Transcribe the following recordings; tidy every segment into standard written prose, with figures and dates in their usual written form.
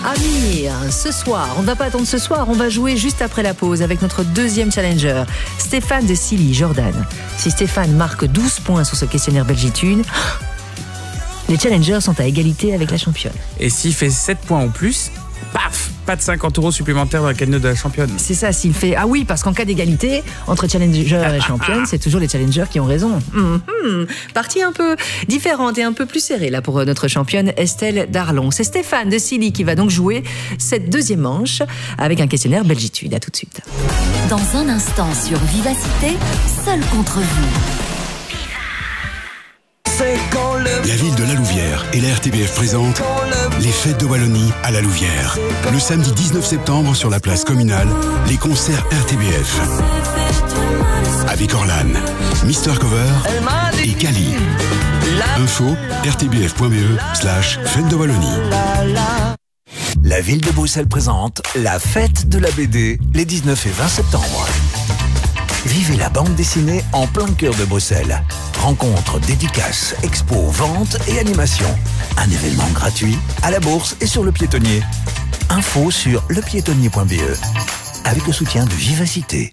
Amir, ce soir, on ne va pas attendre ce soir, on va jouer juste après la pause avec notre deuxième challenger, Stéphane de Silly, Jordan. Si Stéphane marque 12 points sur ce questionnaire Belgitude, les challengers sont à égalité avec la championne. Et s'il fait 7 points ou plus, paf, pas de 50 € supplémentaires dans la cagnotte de la championne. C'est ça, s'il fait... Ah oui, parce qu'en cas d'égalité, entre challenger et championne, c'est toujours les challengers qui ont raison. Partie un peu différente et un peu plus serrée là pour notre championne Estelle Darlon. C'est Stéphane de Silly qui va donc jouer cette deuxième manche avec un questionnaire Belgitude. À tout de suite. Dans un instant sur Vivacité, seul contre vous. La ville de La Louvière et la RTBF présentent les fêtes de Wallonie à La Louvière. Le samedi 19 septembre sur la place communale, les concerts RTBF. Avec Orlan, Mister Cover et Kali. Info rtbf.be/fête de Wallonie. La ville de Bruxelles présente la fête de la BD les 19 et 20 septembre. Vivez la bande dessinée en plein cœur de Bruxelles. Rencontres, dédicaces, expos, ventes et animations. Un événement gratuit à la Bourse et sur le Piétonnier. Info sur lepiétonnier.be avec le soutien de Vivacité.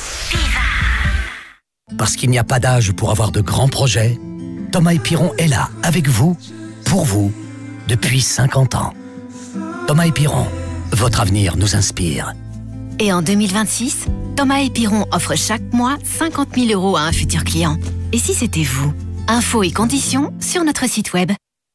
Parce qu'il n'y a pas d'âge pour avoir de grands projets, Thomas Piron est là, avec vous, pour vous, depuis 50 ans. Thomas Piron, votre avenir nous inspire. Et en 2026, Thomas Piron offre chaque mois 50 000 € à un futur client. Et si c'était vous? Infos et conditions sur notre site web.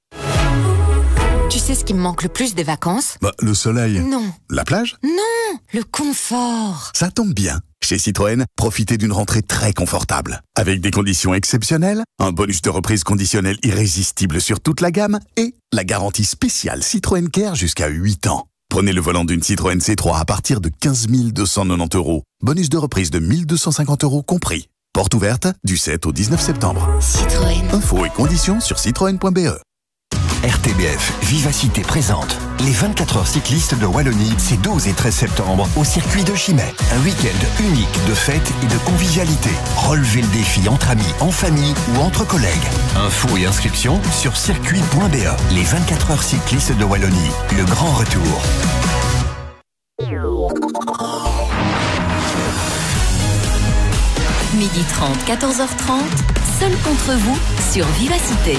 Tu sais ce qui me manque le plus des vacances? Le soleil. Non. La plage? Non, le confort. Ça tombe bien. Chez Citroën, profitez d'une rentrée très confortable. Avec des conditions exceptionnelles, un bonus de reprise conditionnel irrésistible sur toute la gamme et la garantie spéciale Citroën Care jusqu'à 8 ans. Prenez le volant d'une Citroën C3 à partir de 15 290 €. Bonus de reprise de 1 250 € compris. Porte ouverte du 7 au 19 septembre. Citroën. Infos et conditions sur citroën.be. RTBF Vivacité présente les 24 heures cyclistes de Wallonie ces 12 et 13 septembre au circuit de Chimay. Un week-end unique de fête et de convivialité. Relevez le défi entre amis, en famille ou entre collègues. Infos et inscriptions sur circuit.be. Les 24 heures cyclistes de Wallonie. Le grand retour. Midi 30, 14h30, seul contre vous sur Vivacité.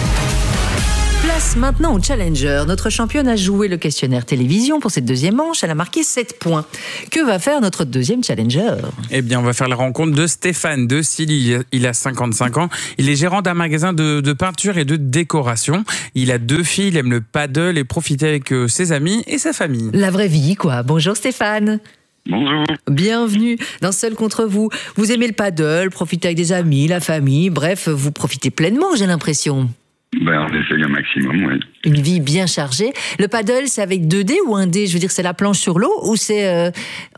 Place maintenant au challenger. Notre championne a joué le questionnaire télévision pour cette deuxième manche. Elle a marqué 7 points. Que va faire notre deuxième challenger? Eh bien, on va faire la rencontre de Stéphane de Silly. Il a 55 ans. Il est gérant d'un magasin de peinture et de décoration. Il a 2 filles, il aime le paddle et profiter avec ses amis et sa famille. La vraie vie, quoi. Bonjour Stéphane. Bonjour. Bienvenue dans Seul contre vous. Vous aimez le paddle, profitez avec des amis, la famille, bref, vous profitez pleinement, j'ai l'impression. On essaye un maximum, oui. Une vie bien chargée. Le paddle, c'est avec 2 dés ou 1 dé? Je veux dire, c'est la planche sur l'eau ou c'est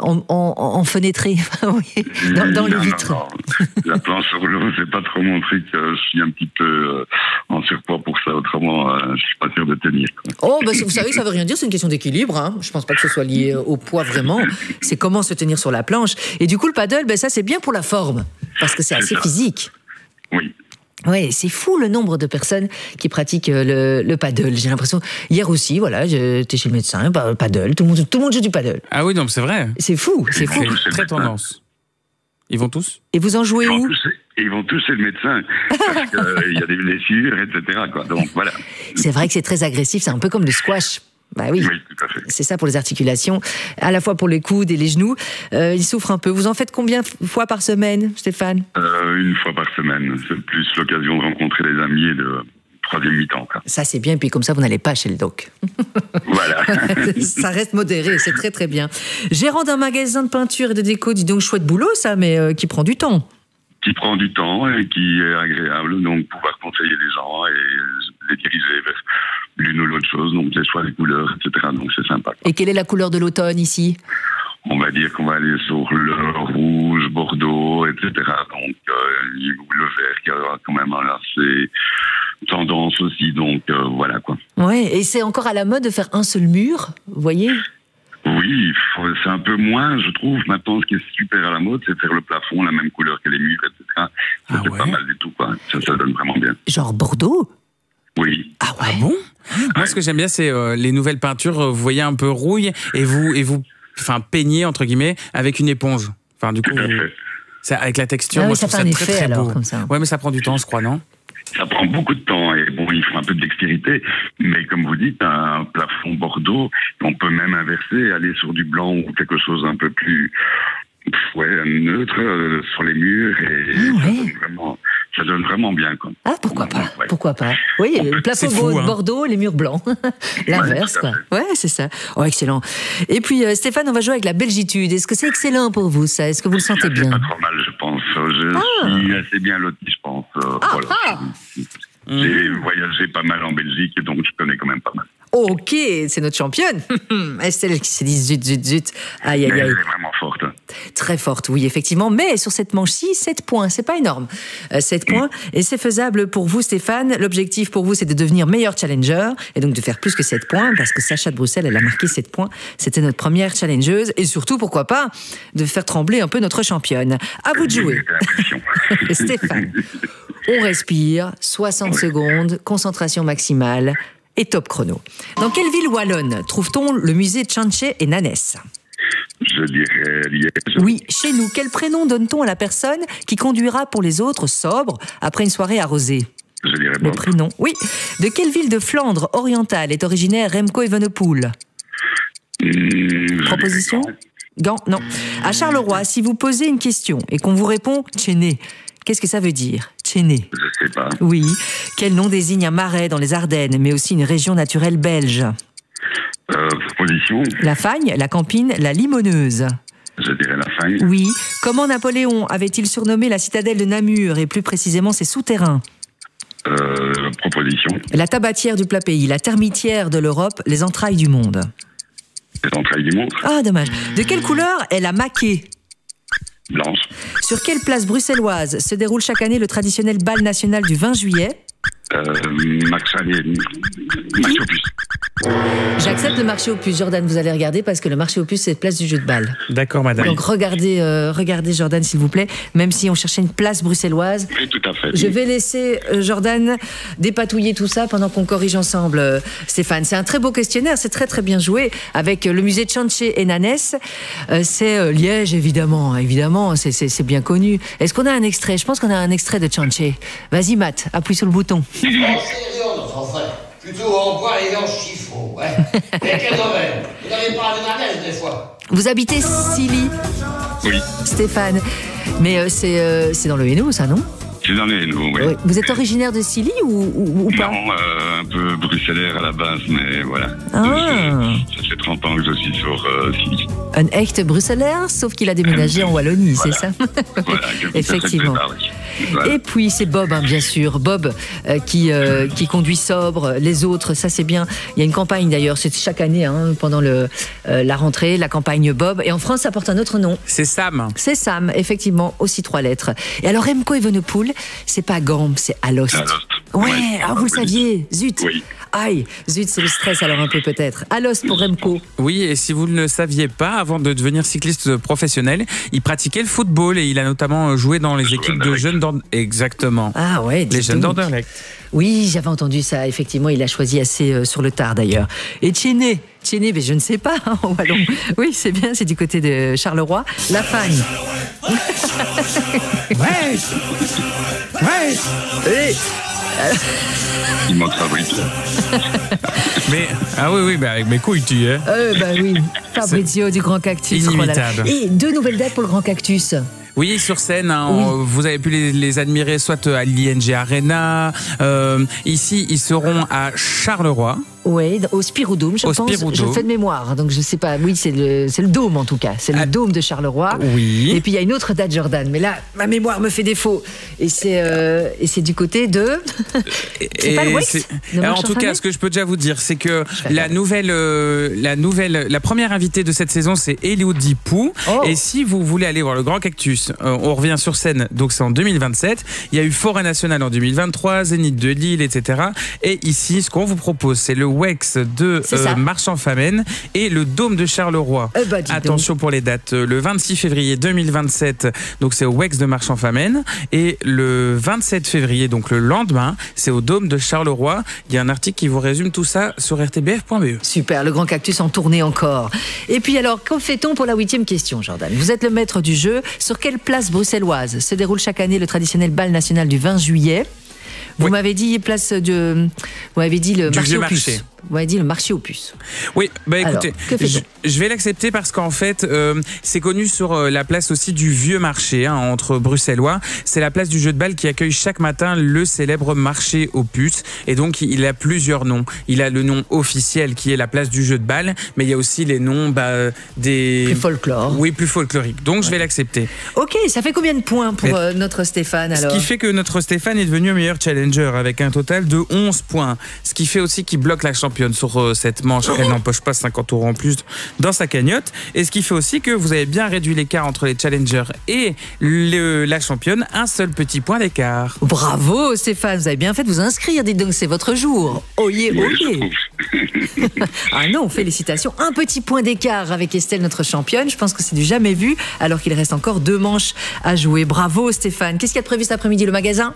en fenêtré dans les vitres? Non. La planche sur l'eau, c'est pas trop mon truc. Je suis un petit peu en surpoids pour ça. Autrement, je suis pas sûr de tenir. Oh, vous savez, ça veut rien dire. C'est une question d'équilibre. Hein. Je pense pas que ce soit lié au poids vraiment. C'est comment se tenir sur la planche. Et du coup, le paddle, ça c'est bien pour la forme parce que c'est assez physique. Oui. Oui, c'est fou le nombre de personnes qui pratiquent le paddle. J'ai l'impression, hier aussi, voilà, j'étais chez le médecin, paddle, tout le monde joue du paddle. Ah oui, donc c'est vrai. C'est fou, c'est fou. C'est très tendance. Ils vont tous? Et vous en jouez où? Ils vont tous chez le médecin, parce qu'il y a des blessures, etc. quoi. Donc voilà. C'est vrai que c'est très agressif, c'est un peu comme le squash. Bah oui, tout à fait. C'est ça pour les articulations, à la fois pour les coudes et les genoux. Ils souffrent un peu. Vous en faites combien fois par semaine, Stéphane? 1 fois par semaine. C'est plus l'occasion de rencontrer des amis et de troisième mi-temps. Quoi. Ça, c'est bien. Et puis comme ça, vous n'allez pas chez le doc. Voilà. Ça reste modéré. C'est très, très bien. Gérant d'un magasin de peinture et de déco, dis donc, chouette boulot, ça, mais qui prend du temps. Qui prend du temps et qui est agréable. Donc, pouvoir conseiller les gens et les diriger vers l'une ou l'autre chose, donc les choix des couleurs, etc. Donc c'est sympa. Et quelle est la couleur de l'automne ici? On va dire qu'on va aller sur le rouge, bordeaux, etc. Donc le vert qui a quand même assez tendance aussi, donc voilà quoi. Ouais, et c'est encore à la mode de faire un seul mur, vous voyez? Oui, c'est un peu moins, je trouve. Maintenant, ce qui est super à la mode, c'est faire le plafond la même couleur que les murs, etc. Ça, c'est pas mal du tout, quoi. Ça donne vraiment bien. Genre Bordeaux? Oui. Ah ouais. Ah bon? Moi, ce que j'aime bien, c'est les nouvelles peintures. Vous voyez un peu rouille et vous peignez entre guillemets avec une éponge. Enfin, du coup, avec la texture, moi, je trouve ça très très beau. Comme ça. Ouais, mais ça prend du temps, je crois, non? Ça prend beaucoup de temps et bon, il faut un peu de dextérité. Mais comme vous dites, un plafond bordeaux, on peut même inverser, aller sur du blanc ou quelque chose un peu plus neutre sur les murs et ça donne vraiment bien. Quoi. Ah, pourquoi pas? Pourquoi pas? Oui, le plafond de Bordeaux, les murs blancs. L'inverse, quoi. Ouais, c'est ça. Oh, excellent. Et puis, Stéphane, on va jouer avec la belgitude. Est-ce que c'est excellent pour vous, ça? Est-ce que vous le sentez bien? C'est pas trop mal, je pense. Je suis assez bien loti, je pense. J'ai voyagé pas mal en Belgique, et donc je connais quand même pas mal. Ok, c'est notre championne. Estelle qui s'est dit zut. Aïe. Elle est vraiment forte. Très forte, oui, effectivement. Mais sur cette manche-ci, 7 points, c'est pas énorme. 7 points, et c'est faisable pour vous, Stéphane. L'objectif pour vous, c'est de devenir meilleur challenger, et donc de faire plus que 7 points, parce que Sacha de Bruxelles, elle a marqué 7 points. C'était notre première challengeuse, et surtout, pourquoi pas, de faire trembler un peu notre championne. À vous de jouer. Stéphane, on respire, 60 secondes, concentration maximale. Et top chrono. Dans quelle ville wallonne trouve-t-on le musée Tchanché et Nanès? Je dirais Liège. Oui, chez nous. Quel prénom donne-t-on à la personne qui conduira pour les autres sobre après une soirée arrosée? Je dirais le prénom. Oui. De quelle ville de Flandre orientale est originaire Remco Evenepoel? Proposition? Gand, non. À Charleroi, si vous posez une question et qu'on vous répond Tchéné, qu'est-ce que ça veut dire? Tchéné. Je sais pas. Oui. Quel nom désigne un marais dans les Ardennes, mais aussi une région naturelle belge? Proposition. La Fagne, la Campine, la Limoneuse. Je dirais la Fagne. Oui. Comment Napoléon avait-il surnommé la citadelle de Namur, et plus précisément ses souterrains? Proposition. La tabatière du plat pays, la termitière de l'Europe, les entrailles du monde. Les entrailles du monde. Ah, dommage. De quelle couleur est la maquée? Blanche. Sur quelle place bruxelloise se déroule chaque année le traditionnel bal national du 20 juillet? Marché aux puces. J'accepte le marché aux puces. Jordan, vous allez regarder parce que le marché aux puces, c'est place du jeu de balle. D'accord, madame. Donc regardez Jordan, s'il vous plaît. Même si on cherchait une place bruxelloise. Oui, tout à fait. Je vais laisser Jordan dépatouiller tout ça pendant qu'on corrige ensemble, Stéphane. C'est un très beau questionnaire, c'est très très bien joué avec le musée Tchanché et Nanès. C'est Liège, évidemment, c'est bien connu. Est-ce qu'on a un extrait? Je pense qu'on a un extrait de Tchanché. Vas-y, Matt, appuie sur le bouton. C'est notre frère. Plutôt en bois et en chiffon, ouais. Mais quel domaine? Vous n'avez pas de Nanès, des fois? Vous habitez Silly? Oui. Stéphane. Mais c'est dans le Hainaut, ça, non? C'est dans le Hainaut, oui. Vous êtes originaire de Silly ou pas? Non, un peu bruxellaire à la base, mais voilà. Ah. Ça fait 30 ans que je suis sur Silly. Un echt bruxellaire, sauf qu'il a déménagé en Wallonie, voilà. C'est ça? Voilà, effectivement. Voilà. Et puis c'est Bob, bien sûr. Bob qui conduit sobre, les autres, ça c'est bien. Il y a une campagne d'ailleurs, c'est chaque année pendant la rentrée, la campagne Bob. Et en France, ça porte un autre nom. C'est Sam. C'est Sam, effectivement, aussi 3 lettres. Et alors Remco Evenepoel, c'est pas Gand, c'est Alost. Ouais, vous le saviez. Zut. Oui. Aïe, zut, c'est le stress alors un peu peut-être. Alost pour Remco. Oui, et si vous ne le saviez pas, avant de devenir cycliste professionnel, il pratiquait le football et il a notamment joué dans les équipes de jeunes d'Anderlecht. Exactement. Ah ouais, les jeunes d'Anderlecht. Oui, j'avais entendu ça. Effectivement, il a choisi assez sur le tard d'ailleurs. Et Tchéné, mais je ne sais pas en wallon. Oui, c'est bien, c'est du côté de Charleroi. La Fagne. Ouais. Il manque Fabrizio. Mais oui, avec mes couilles, tu es. Oui, Fabrizio du Grand Cactus. Inimitable. Et 2 nouvelles dates pour le Grand Cactus. Oui, sur scène, oui. Vous avez pu les admirer soit à l'ING Arena. Ici, ils seront à Charleroi. Oui, au Spiroudome, je pense. Je fais de mémoire, donc je sais pas. Oui, c'est le dôme en tout cas. C'est le dôme de Charleroi. Oui. Et puis il y a une autre date, Jordan. Mais là, ma mémoire me fait défaut. Et c'est du côté de. C'est pas le Wex. En tout cas, ce que je peux déjà vous dire, c'est que la première invitée de cette saison, c'est Elodie Pou. Oh. Et si vous voulez aller voir le Grand Cactus, on revient sur scène. Donc c'est en 2027. Il y a eu Forêt Nationale en 2023, Zénith de Lille, etc. Et ici, ce qu'on vous propose, c'est le Wex de Marchand-Famenne et le Dôme de Charleroi. Attention pour les dates. Le 26 février 2027, donc c'est au Wex de Marchand-Famenne. Et le 27 février, donc le lendemain, c'est au Dôme de Charleroi. Il y a un article qui vous résume tout ça sur rtbf.be. Super, le grand cactus en tournée encore. Et puis alors, que fait-on pour la 8e question, Jordan? Vous êtes le maître du jeu. Sur quelle place bruxelloise se déroule chaque année le traditionnel bal national du 20 juillet? Vous m'avez dit place de... Vous m'avez dit le marché aux puces. Vous m'avez dit le marché aux puces. Oui, écoutez, je vais l'accepter parce qu'en fait, c'est connu sur la place aussi du Vieux Marché, entre Bruxellois. C'est la place du jeu de balle qui accueille chaque matin le célèbre marché aux puces. Et donc, il a plusieurs noms. Il a le nom officiel qui est la place du jeu de balle, mais il y a aussi les noms des... Plus folklore. Oui, plus folkloriques. Donc, je vais l'accepter. Ok, ça fait combien de points pour notre Stéphane alors? Ce qui fait que notre Stéphane est devenu meilleur challenger avec un total de 11 points. Ce qui fait aussi qu'il bloque la championne sur cette manche. Elle n'empoche pas 50 € en plus dans sa cagnotte. Et ce qui fait aussi que vous avez bien réduit l'écart entre les challengers et la championne. Un seul petit point d'écart. Bravo Stéphane, vous avez bien fait de vous inscrire. Dites donc, c'est votre jour. Oyez, oyez. Ah non, félicitations. Un petit point d'écart avec Estelle, notre championne. Je pense que c'est du jamais vu, alors qu'il reste encore 2 manches à jouer. Bravo Stéphane. Qu'est-ce qu'il y a de prévu cet après-midi, le magasin?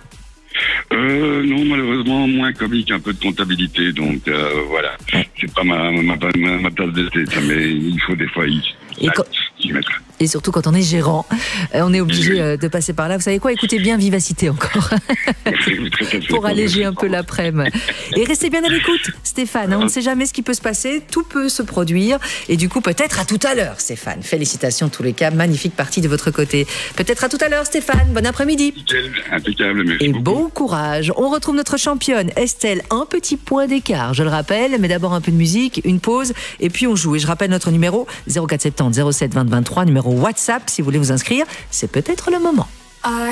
Non, malheureusement, moins comique, un peu de comptabilité, donc voilà. C'est pas ma tasse de thé, mais il faut des fois y mettre. Et surtout quand on est gérant, on est obligé de passer par là. Vous savez quoi? Écoutez bien Vivacité encore. Pour alléger un peu l'après-midi. Et restez bien à l'écoute, Stéphane. On ne sait jamais ce qui peut se passer. Tout peut se produire. Et du coup, peut-être à tout à l'heure, Stéphane. Félicitations en tous les cas. Magnifique partie de votre côté. Peut-être à tout à l'heure, Stéphane. Bon après-midi. Impeccable, merci et beaucoup. Bon courage. On retrouve notre championne, Estelle. Un petit point d'écart, je le rappelle. Mais d'abord un peu de musique, une pause. Et puis on joue. Et je rappelle notre numéro 0470 07 20 23, numéro WhatsApp. Si vous voulez vous inscrire, c'est peut-être le moment.